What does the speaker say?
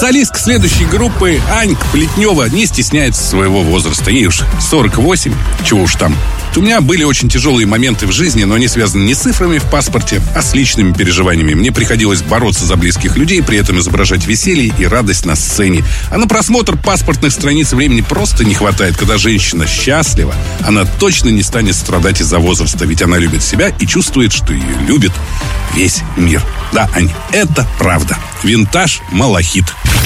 Солистка следующей группы Анька Плетнева не стесняется своего возраста. Ей уж 48, чего уж там. У меня были очень тяжелые моменты в жизни, но они связаны не с цифрами в паспорте, а с личными переживаниями. Мне приходилось бороться за близких людей, при этом изображать веселье и радость на сцене. А на просмотр паспортных страниц времени просто не хватает. Когда женщина счастлива, она точно не станет страдать из-за возраста, ведь она любит себя и чувствует, что ее любит весь мир. Да, Ань, это правда. Винтаж Малахит.